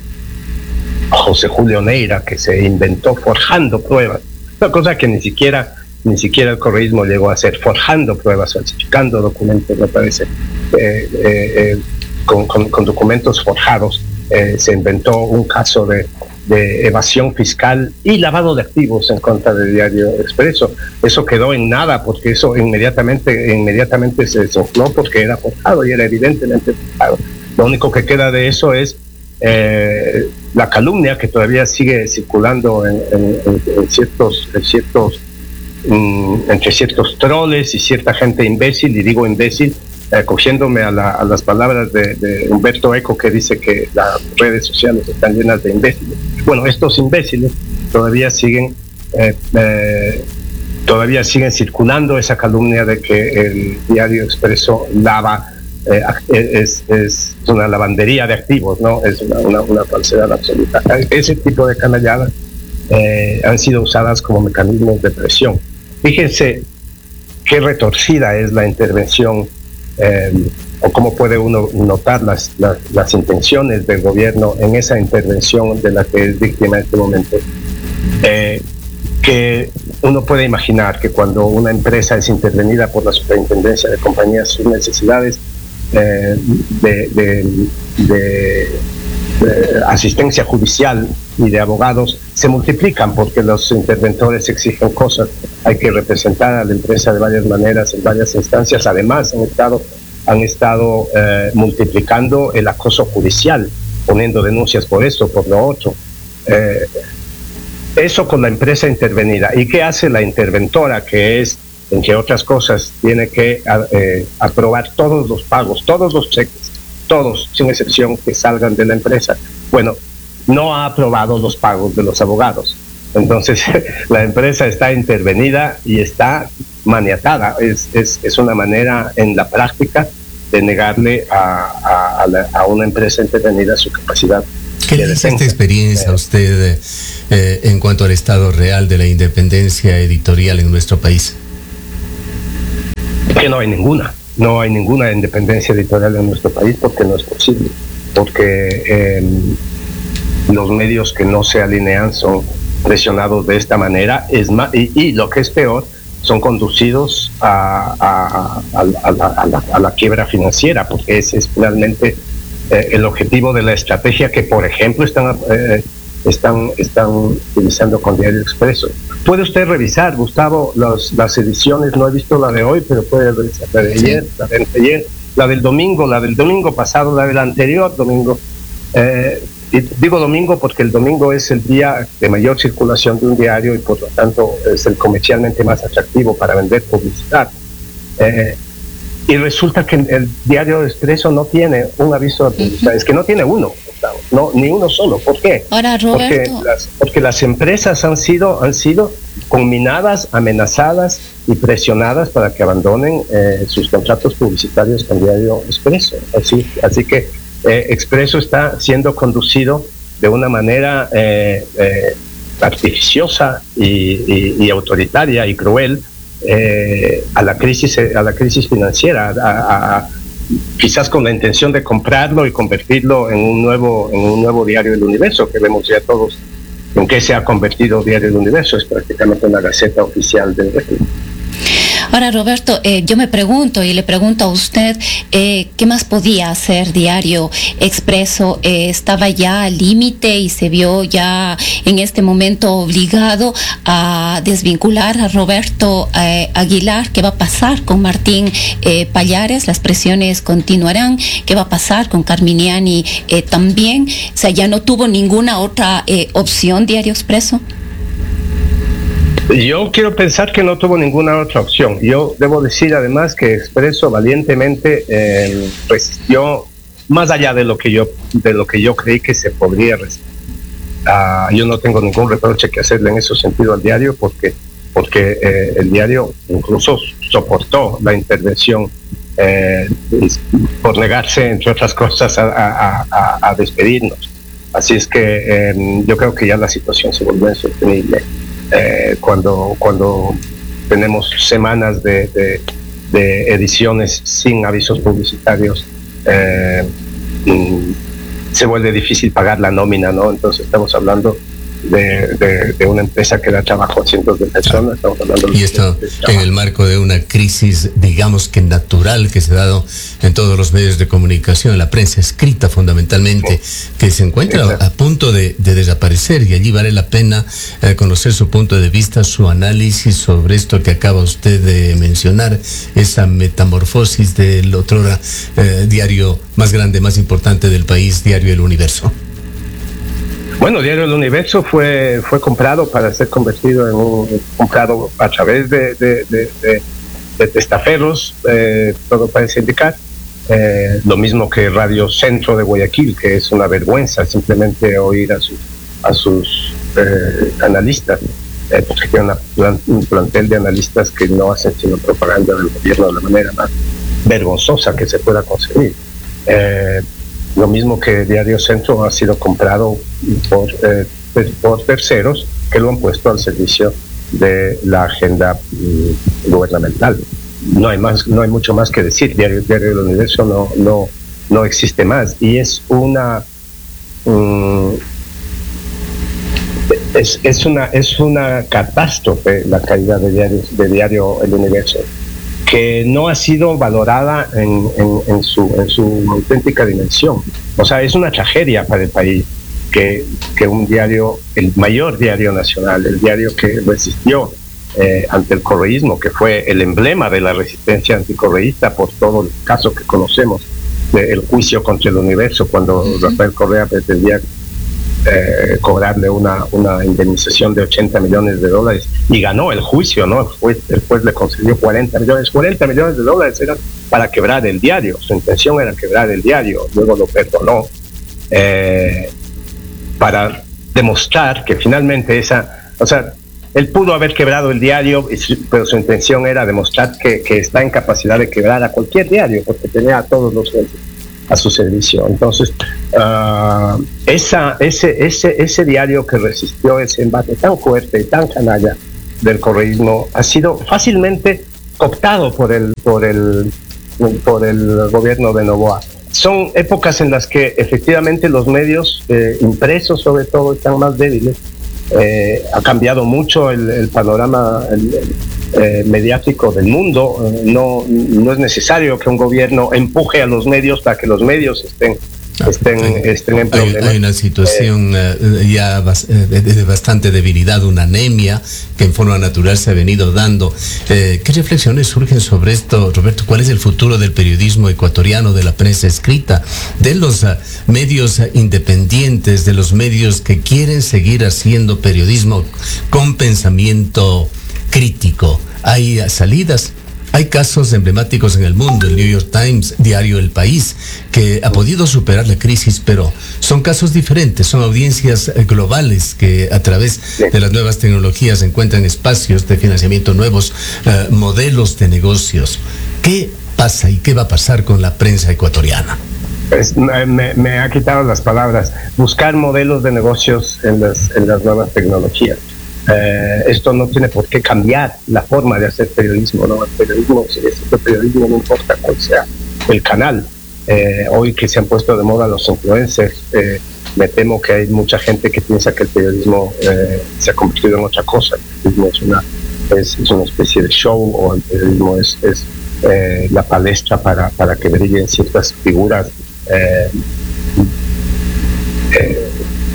Speaker 7: José Julio Neira, que se inventó forjando pruebas, una cosa que ni siquiera ni siquiera el correísmo llegó a hacer, forjando pruebas, falsificando documentos, me parece, eh, eh, eh, con, con, con documentos forjados. Eh, se inventó un caso de de evasión fiscal y lavado de activos en contra del Diario Expreso. Eso quedó en nada, porque eso inmediatamente inmediatamente se desinfló, porque era forjado y era evidentemente forjado. Lo único que queda de eso es eh, la calumnia que todavía sigue circulando en, en, en ciertos, en ciertos um, entre ciertos troles y cierta gente imbécil, y digo imbécil eh, cogiéndome a, la, a las palabras de, de Humberto Eco, que dice que las redes sociales están llenas de imbéciles. Bueno, estos imbéciles todavía siguen eh, eh, todavía siguen circulando esa calumnia de que el Diario Expreso lava, eh, es, es una lavandería de activos, ¿no? Es una, una, una falsedad absoluta. Ese tipo de canalladas eh, han sido usadas como mecanismos de presión. Fíjense qué retorcida es la intervención, eh, o cómo puede uno notar las, las, las intenciones del gobierno en esa intervención de la que es víctima en este momento. Eh, que uno puede imaginar que cuando una empresa es intervenida por la Superintendencia de Compañías, sus necesidades eh, de, de, de, de asistencia judicial y de abogados se multiplican, porque los interventores exigen cosas. Hay que representar a la empresa de varias maneras, en varias instancias. Además, han estado, han estado eh, multiplicando el acoso judicial, poniendo denuncias por esto, por lo otro. Eh, Eso con la empresa intervenida. ¿Y qué hace la interventora? Que es, entre otras cosas, tiene que eh, aprobar todos los pagos, todos los cheques, todos, sin excepción, que salgan de la empresa. Bueno, no ha aprobado los pagos de los abogados. Entonces, la empresa está intervenida y está maniatada. Es, es, es una manera, en la práctica, de negarle a, a, a, la, a una empresa intervenida su capacidad.
Speaker 6: ¿Qué le dice esta experiencia a usted eh, en cuanto al estado real de la independencia editorial en nuestro país?
Speaker 7: Que no hay ninguna, no hay ninguna independencia editorial en nuestro país, porque no es posible, porque eh, los medios que no se alinean son presionados de esta manera, es más, y, y lo que es peor, son conducidos a, a, a, a, la, a, la, a la quiebra financiera, porque ese es finalmente eh, el objetivo de la estrategia que, por ejemplo, están, eh, están, están utilizando con Diario Expreso. Puede usted revisar, Gustavo, los, las ediciones, no he visto la de hoy, pero puede revisar la de ayer, la de ayer, la del domingo, la del domingo pasado, la del anterior domingo. Eh, y digo domingo porque el domingo es el día de mayor circulación de un diario y por lo tanto es el comercialmente más atractivo para vender publicidad. Eh, y resulta que el Diario Expreso no tiene un aviso de publicidad, uh-huh. Es que no tiene uno, no, ni uno solo. ¿Por qué?
Speaker 8: Ahora, Roberto.
Speaker 7: Porque las, porque las empresas han sido, han sido conminadas, amenazadas y presionadas para que abandonen eh, sus contratos publicitarios con Diario Expreso. Así, así que Eh, Expreso está siendo conducido de una manera eh, eh, artificiosa y, y, y autoritaria y cruel eh, a la crisis a la crisis financiera, a, a, quizás con la intención de comprarlo y convertirlo en un nuevo en un nuevo Diario del Universo, que vemos ya todos en qué se ha convertido Diario del Universo. Es prácticamente una gaceta oficial del régimen.
Speaker 8: Ahora, Roberto, eh, yo me pregunto y le pregunto a usted, eh, ¿qué más podía hacer Diario Expreso? Eh, ¿Estaba ya al límite y se vio ya en este momento obligado a desvincular a Roberto eh, Aguilar? ¿Qué va a pasar con Martín eh, Pallares? ¿Las presiones continuarán? ¿Qué va a pasar con Carminiani eh, también? O sea, ¿ya no tuvo ninguna otra eh, opción Diario Expreso?
Speaker 7: Yo quiero pensar que no tuvo ninguna otra opción. Yo debo decir además que Expreso valientemente eh, resistió más allá de lo que yo de lo que yo creí que se podría resistir. Uh, yo no tengo ningún reproche que hacerle en ese sentido al diario, porque porque eh, el diario incluso soportó la intervención eh, por negarse, entre otras cosas, a, a, a, a despedirnos. Así es que eh, yo creo que ya la situación se volvió insostenible. Eh, cuando cuando tenemos semanas de, de, de ediciones sin avisos publicitarios, eh, se vuelve difícil pagar la nómina, ¿no? Entonces estamos hablando de, de, de una empresa que da trabajo a cientos de personas. Estamos hablando
Speaker 6: y esto en el marco de una crisis, digamos que natural, que se ha dado en todos los medios de comunicación, la prensa escrita fundamentalmente, sí, que se encuentra a, a punto de, de desaparecer, y allí vale la pena eh, conocer su punto de vista, su análisis sobre esto que acaba usted de mencionar, esa metamorfosis del otrora eh, diario más grande, más importante del país, Diario El Universo.
Speaker 7: Bueno, Diario El Universo fue fue comprado para ser convertido en un comprado a través de, de, de, de, de testaferros, eh, todo parece indicar. Eh, lo mismo que Radio Centro de Guayaquil, que es una vergüenza simplemente oír a, su, a sus eh, analistas, eh, porque tiene una, un plantel de analistas que no hacen sino propaganda del gobierno de la manera más vergonzosa que se pueda conseguir. Eh, Lo mismo que Diario Centro ha sido comprado por, eh, por terceros que lo han puesto al servicio de la agenda mm, gubernamental. No hay más, no hay mucho más que decir. Diario, Diario del Universo no, no, no existe más, y es una mm, es, es una es una catástrofe la caída de Diario, de Diario El Universo, que no ha sido valorada en, en, en, su, en su auténtica dimensión. O sea, es una tragedia para el país que, que un diario, el mayor diario nacional, el diario que resistió eh, ante el correísmo, que fue el emblema de la resistencia anticorreísta por todo el caso que conocemos del juicio contra El Universo, cuando uh-huh. Rafael Correa pretendía eh, cobrarle una, una indemnización de ochenta millones de dólares y ganó el juicio, ¿no? El juez, el juez le concedió cuarenta millones. cuarenta millones de dólares eran para quebrar el diario. Su intención era quebrar el diario. Luego lo perdonó eh, para demostrar que finalmente esa... O sea, él pudo haber quebrado el diario, pero su intención era demostrar que, que está en capacidad de quebrar a cualquier diario, porque tenía a todos los jueces a su servicio. Entonces, uh, esa, ese, ese, ese diario que resistió ese embate tan fuerte y tan canalla del correísmo ha sido fácilmente cooptado por el, por el, por el gobierno de Noboa. Son épocas en las que efectivamente los medios eh, impresos sobre todo están más débiles. Eh, ha cambiado mucho el, el panorama el, el, eh, mediático del mundo. Eh, no, no es necesario que un gobierno empuje a los medios para que los medios estén estén,
Speaker 6: hay,
Speaker 7: estén en problemas.
Speaker 6: Hay, hay una situación eh, uh, ya bas, eh, de, de bastante debilidad, una anemia que en forma natural se ha venido dando. Eh, ¿Qué reflexiones surgen sobre esto, Roberto? ¿Cuál es el futuro del periodismo ecuatoriano, de la prensa escrita, de los uh, medios uh, independientes, de los medios que quieren seguir haciendo periodismo con pensamiento crítico? ¿Hay uh, salidas? Hay casos emblemáticos en el mundo, el New York Times, diario El País, que ha podido superar la crisis, pero son casos diferentes, son audiencias globales que a través de las nuevas tecnologías encuentran espacios de financiamiento, nuevos uh, modelos de negocios. ¿Qué pasa y qué va a pasar con la prensa ecuatoriana?
Speaker 7: Pues, me, me ha quitado las palabras. Buscar modelos de negocios en las, en las nuevas tecnologías. Eh, esto no tiene por qué cambiar la forma de hacer periodismo, ¿no? El periodismo, si es el periodismo, no importa cuál sea el canal. Eh, hoy que se han puesto de moda los influencers, eh, me temo que hay mucha gente que piensa que el periodismo eh, se ha convertido en otra cosa. El periodismo es una, es, es una especie de show, o el periodismo es, es eh, la palestra para, para que brillen ciertas figuras eh, eh,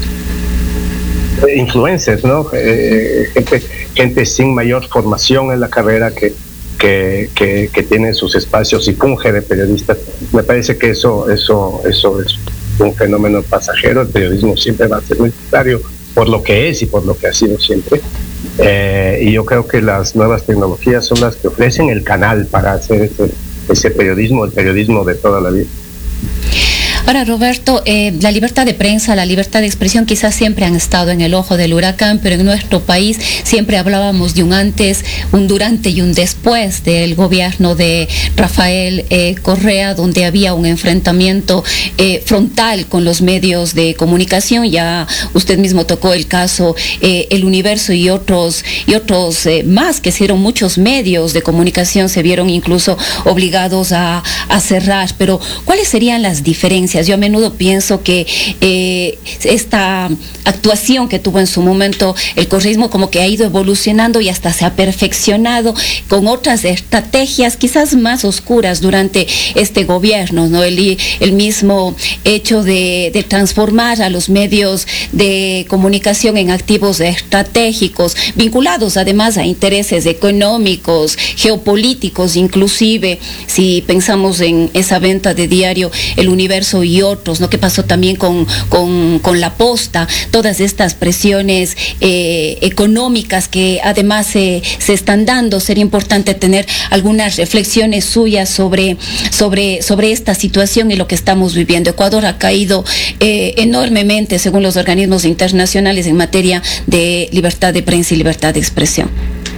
Speaker 7: influencers, ¿no? Eh, gente, gente sin mayor formación en la carrera que, que, que, que tienen sus espacios y funge de periodistas. Me parece que eso, eso, eso es un fenómeno pasajero. El periodismo siempre va a ser necesario por lo que es y por lo que ha sido siempre. Eh, y yo creo que las nuevas tecnologías son las que ofrecen el canal para hacer ese, ese periodismo, el periodismo de toda la vida.
Speaker 8: Ahora, Roberto, eh, la libertad de prensa, la libertad de expresión quizás siempre han estado en el ojo del huracán, pero en nuestro país siempre hablábamos de un antes, un durante y un después del gobierno de Rafael eh, Correa, donde había un enfrentamiento eh, frontal con los medios de comunicación. Ya usted mismo tocó el caso eh, El Universo y otros, y otros eh, más, que hicieron muchos medios de comunicación, se vieron incluso obligados a, a cerrar. Pero, ¿cuáles serían las diferencias? Yo a menudo pienso que eh, esta actuación que tuvo en su momento el correísmo como que ha ido evolucionando y hasta se ha perfeccionado con otras estrategias quizás más oscuras durante este gobierno, ¿no? El, el mismo hecho de, de transformar a los medios de comunicación en activos estratégicos, vinculados además a intereses económicos, geopolíticos, inclusive si pensamos en esa venta de diario El Universo y otros, ¿no? ¿Qué pasó también con, con, con La Posta? Todas estas presiones eh, económicas que además eh, se están dando. Sería importante tener algunas reflexiones suyas sobre, sobre, sobre esta situación y lo que estamos viviendo. Ecuador ha caído eh, enormemente, según los organismos internacionales, en materia de libertad de prensa y libertad de expresión.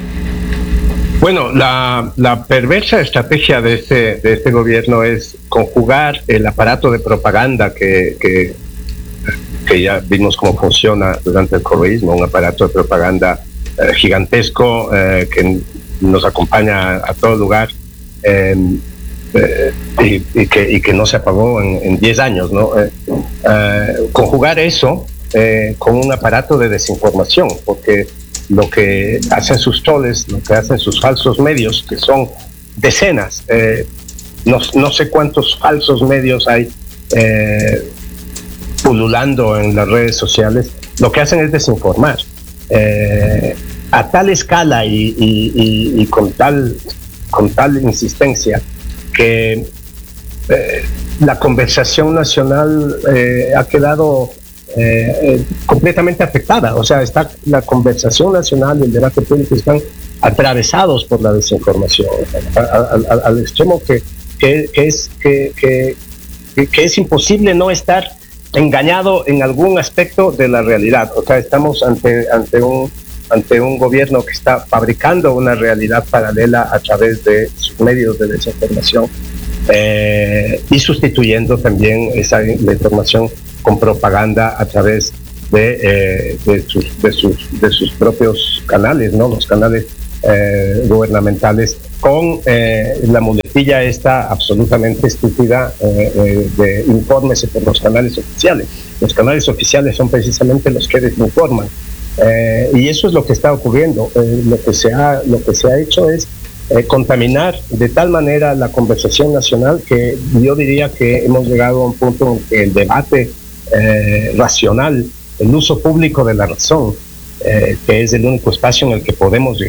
Speaker 7: Bueno, la, la perversa estrategia de este, de este gobierno es conjugar el aparato de propaganda que, que, que ya vimos cómo funciona durante el correísmo, un aparato de propaganda eh, gigantesco eh, que nos acompaña a, a todo lugar eh, eh, y, y, que, y que no se apagó en diez años, ¿no? Eh, eh, conjugar eso eh, con un aparato de desinformación, porque lo que hacen sus troles, lo que hacen sus falsos medios, que son decenas, eh, no, no sé cuántos falsos medios hay eh, pululando en las redes sociales, lo que hacen es desinformar eh, a tal escala y, y, y, y con tal con tal insistencia que eh, la conversación nacional eh, ha quedado eh, eh, completamente afectada. O sea, está la conversación nacional y el debate público están atravesados por la desinformación, a, a, a, al extremo que, que, que, es, que, que, que es imposible no estar engañado en algún aspecto de la realidad. O sea, estamos ante, ante, un, ante un gobierno que está fabricando una realidad paralela a través de sus medios de desinformación eh, y sustituyendo también esa información con propaganda a través de, eh, de, sus, de, sus, de sus propios canales, ¿no? Los canales eh, gubernamentales, con eh, la muletilla esta absolutamente estúpida eh, eh, de infórmese por los canales oficiales. Los canales oficiales son precisamente los que desinforman. Eh, y eso es lo que está ocurriendo. Eh, lo, que se ha, lo que se ha hecho es eh, contaminar de tal manera la conversación nacional que yo diría que hemos llegado a un punto en que el debate eh, racional, el uso público de la razón, eh, que es el único espacio en el que podemos